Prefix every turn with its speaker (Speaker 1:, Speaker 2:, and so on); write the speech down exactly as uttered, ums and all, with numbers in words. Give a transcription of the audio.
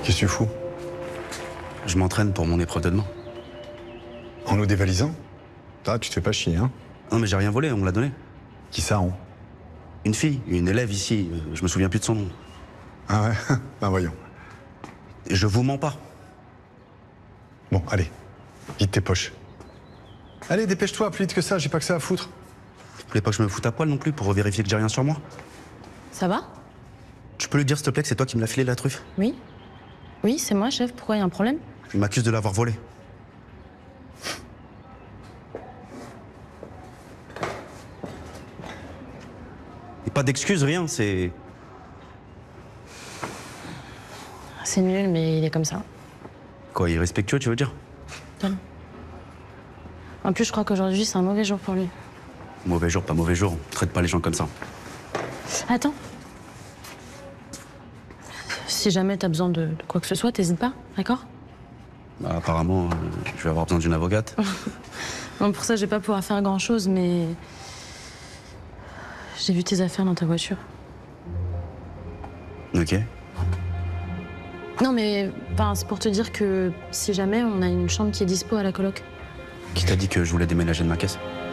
Speaker 1: Qu'est-ce que tu fous?
Speaker 2: Je m'entraîne pour mon épreuve de demain.
Speaker 1: En nous dévalisant? Ah, tu te fais pas chier, hein?
Speaker 2: Non mais j'ai rien volé, on me l'a donné.
Speaker 1: Qui ça, on?
Speaker 2: Une fille, une élève ici, euh, je me souviens plus de son nom.
Speaker 1: Ah ouais? Ben voyons.
Speaker 2: Et je vous mens pas.
Speaker 1: Bon, allez. Vide tes poches. Allez, dépêche-toi, plus vite que ça, j'ai pas que ça à foutre.
Speaker 2: Vous voulez pas que je me foute à poil non plus pour vérifier que j'ai rien sur moi?
Speaker 3: Ça va?
Speaker 2: Tu peux lui dire s'il te plaît que c'est toi qui me l'as filé la truffe?
Speaker 3: Oui. Oui, c'est moi, chef. Pourquoi il y a un problème?
Speaker 2: Il m'accuse de l'avoir volé. Et pas d'excuses, rien, c'est...
Speaker 3: C'est nul, mais il est comme ça.
Speaker 2: Quoi, irrespectueux, tu veux dire?
Speaker 3: Tom. En plus, je crois qu'aujourd'hui, c'est un mauvais jour pour lui.
Speaker 2: Mauvais jour, pas mauvais jour, on traite pas les gens comme ça.
Speaker 3: Attends. Si jamais t'as besoin de, de quoi que ce soit, t'hésites pas, d'accord?
Speaker 2: Bah, apparemment, euh, je vais avoir besoin d'une avocate.
Speaker 3: Bon, pour ça, je vais pas pouvoir faire grand-chose, mais... J'ai vu tes affaires dans ta voiture.
Speaker 2: Ok.
Speaker 3: Non, mais enfin, c'est pour te dire que si jamais, on a une chambre qui est dispo à la coloc.
Speaker 2: Qui t'a dit que je voulais déménager de ma caisse?